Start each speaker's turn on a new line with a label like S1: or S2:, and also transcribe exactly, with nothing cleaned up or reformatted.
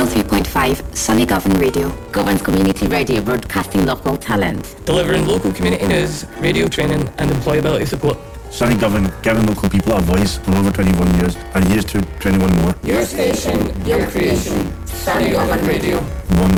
S1: three point five, Sunny Govan Radio.
S2: Govan's Community Radio, broadcasting local talent.
S3: Delivering local community news, radio training and employability support.
S4: Sunny Govan, giving local people a voice for over twenty-one years, and years to twenty-one more.
S5: Your station, your creation, Sunny Govan Radio.
S4: One